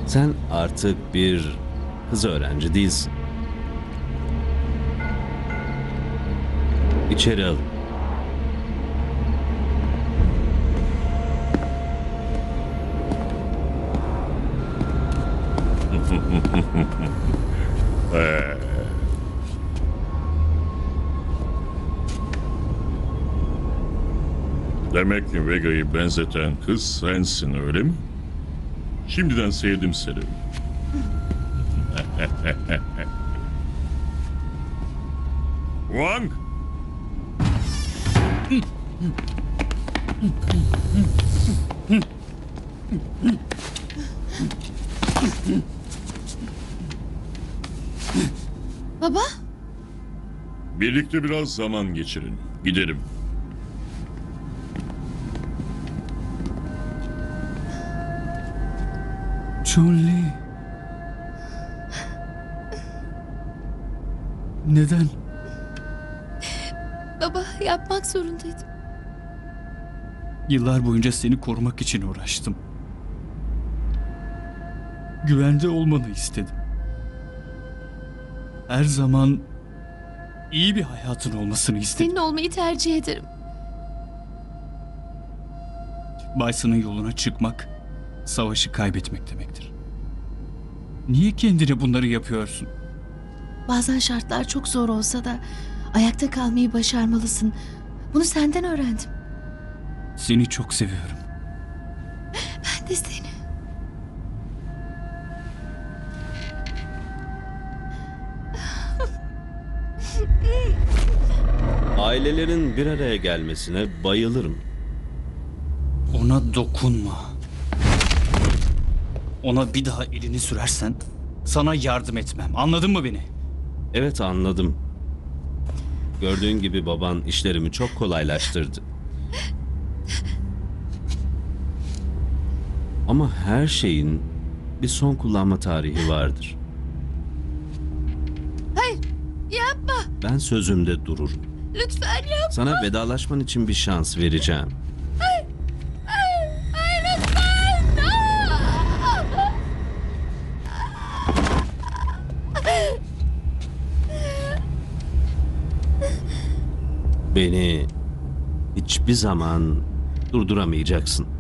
Sen artık bir kız öğrenci değilsin. İçeri al. Demek ki Vega'yı benzeten kız sensin, öyle mi? Şimdiden sevdim seni. Wang! Baba, Birlikte biraz zaman geçirin. Gidelim. Chun-Li. Neden? baba yapmak zorundaydım. Yıllar boyunca seni korumak için uğraştım. Güvende olmanı istedim. Her zaman iyi bir hayatın olmasını istedim. Seninle olmayı tercih ederim. Bison'ın yoluna çıkmak, savaşı kaybetmek demektir. Niye kendine bunları yapıyorsun? Bazen şartlar çok zor olsa da ayakta kalmayı başarmalısın. Bunu senden öğrendim. Seni çok seviyorum. Ben de seni. Ailelerin bir araya gelmesine bayılırım. Ona dokunma. Ona bir daha elini sürersen sana yardım etmem. Anladın mı beni? Evet, anladım. Gördüğün gibi baban işlerimi çok kolaylaştırdı. Ama her şeyin bir son kullanma tarihi vardır. Hayır, yapma. Ben sözümde dururum. Lütfen yapma. Sana vedalaşman için bir şans vereceğim. Hayır, lütfen. Beni hiçbir zaman durduramayacaksın.